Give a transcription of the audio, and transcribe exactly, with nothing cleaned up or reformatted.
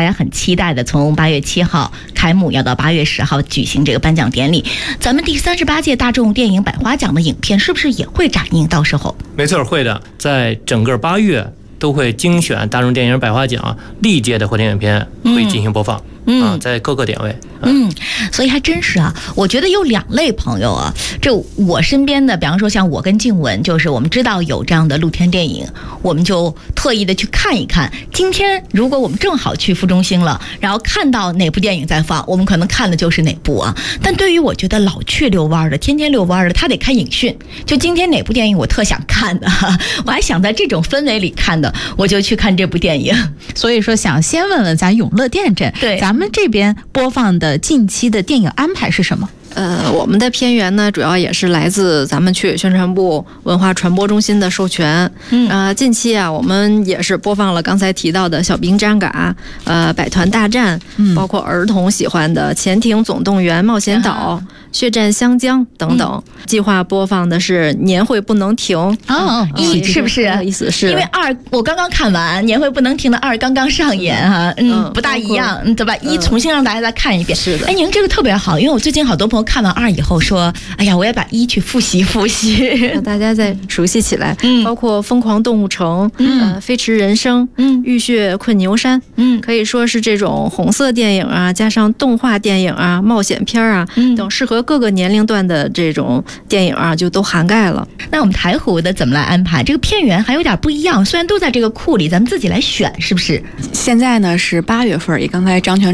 家很期待的，从八月七号开幕，要到八月十号举行这个颁奖典礼。咱们第三十八届大众电影百花奖的影片是不是也会展映？到时候没错，会的，在整个八月都会精选大众电影百花奖历届的获奖影片会进行播放。嗯嗯、啊，在各个点位， 嗯，所以还真是啊。我觉得有两类朋友啊，这我身边的，比方说像我跟静文，就是我们知道有这样的露天电影，我们就特意的去看一看。今天如果我们正好去副中心了，然后看到哪部电影在放，我们可能看的就是哪部啊。但对于我觉得老去遛弯的，天天遛弯的，他得看影讯。就今天哪部电影我特想看的，我还想在这种氛围里看的，我就去看这部电影。 所以说，想先问问咱永乐电镇， 对， 咱。我们这边播放的近期的电影安排是什么？ 呃，我们的片源呢，主要也是来自咱们区委宣传部文化传播中心的授权。嗯，呃，近期啊，我们也是播放了刚才提到的《小兵张嘎》、呃，《百团大战》，嗯，包括儿童喜欢的《潜艇总动员》、《冒险岛》、啊、《血战湘江》等等。嗯、计划播放的是《年会不能停》 哦，一、嗯、是不是？ 意思是因为二我刚刚看完《年会不能停》的二刚刚上演哈、啊，嗯，嗯不大一样，嗯，对吧？一重新让大家再看一遍。 是的， 哎，您这个特别好，因为我最近好多朋友看完二以后说，哎呀，我也把一去复习复习， 让大家再熟悉起来。嗯，包括《疯狂动物城》、嗯，呃，《飞驰人生》、嗯，《浴血困牛山》，嗯，可以说是这种红色电影啊，加上动画电影啊、冒险片啊、嗯、等适合各个年龄段的这种电影啊，就都涵盖了。 那我们台湖的怎么来安排？这个片源还有点不一样，虽然都在这个库里，咱们自己来选，是不是？ 现在呢是八月份，也刚才张全